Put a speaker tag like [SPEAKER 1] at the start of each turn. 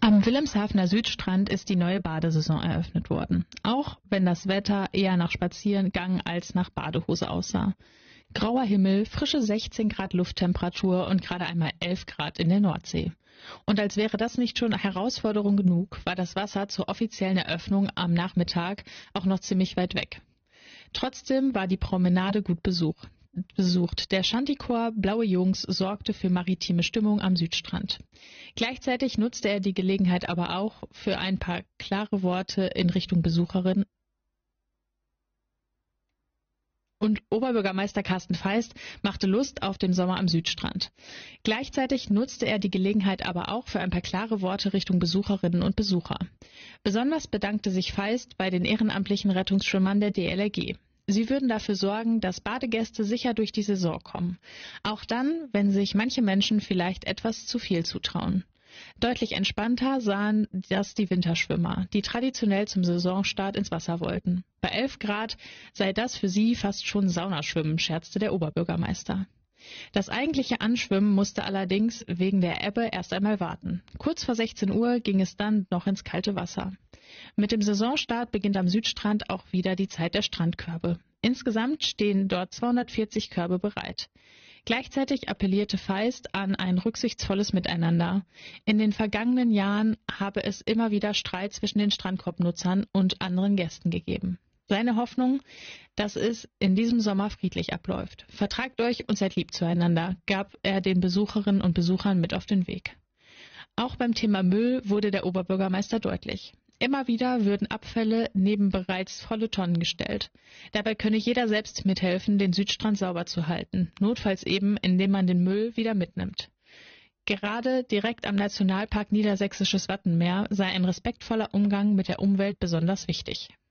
[SPEAKER 1] Am Wilhelmshavener Südstrand ist die neue Badesaison eröffnet worden, auch wenn das Wetter eher nach Spaziergang als nach Badehose aussah. Grauer Himmel, frische 16 Grad Lufttemperatur und gerade einmal 11 Grad in der Nordsee. Und als wäre das nicht schon Herausforderung genug, war das Wasser zur offiziellen Eröffnung am Nachmittag auch noch ziemlich weit weg. Trotzdem war die Promenade gut besucht. Der Chantichor Blaue Jungs sorgte für maritime Stimmung am Südstrand. Gleichzeitig nutzte er die Gelegenheit aber auch für ein paar klare Worte in Richtung Besucherinnen. Und Oberbürgermeister Carsten Feist machte Lust auf den Sommer am Südstrand. Gleichzeitig nutzte er die Gelegenheit aber auch für ein paar klare Worte Richtung Besucherinnen und Besucher. Besonders bedankte sich Feist bei den ehrenamtlichen Rettungsschwimmern der DLRG. Sie würden dafür sorgen, dass Badegäste sicher durch die Saison kommen. Auch dann, wenn sich manche Menschen vielleicht etwas zu viel zutrauen. Deutlich entspannter sahen das die Winterschwimmer, die traditionell zum Saisonstart ins Wasser wollten. Bei 11 Grad sei das für sie fast schon Saunaschwimmen, scherzte der Oberbürgermeister. Das eigentliche Anschwimmen musste allerdings wegen der Ebbe erst einmal warten. Kurz vor 16 Uhr ging es dann noch ins kalte Wasser. Mit dem Saisonstart beginnt am Südstrand auch wieder die Zeit der Strandkörbe. Insgesamt stehen dort 240 Körbe bereit. Gleichzeitig appellierte Feist an ein rücksichtsvolles Miteinander. In den vergangenen Jahren habe es immer wieder Streit zwischen den Strandkorbnutzern und anderen Gästen gegeben. Seine Hoffnung, dass es in diesem Sommer friedlich abläuft. Vertragt euch und seid lieb zueinander, gab er den Besucherinnen und Besuchern mit auf den Weg. Auch beim Thema Müll wurde der Oberbürgermeister deutlich. Immer wieder würden Abfälle neben bereits volle Tonnen gestellt. Dabei könne jeder selbst mithelfen, den Südstrand sauber zu halten, notfalls eben, indem man den Müll wieder mitnimmt. Gerade direkt am Nationalpark Niedersächsisches Wattenmeer sei ein respektvoller Umgang mit der Umwelt besonders wichtig.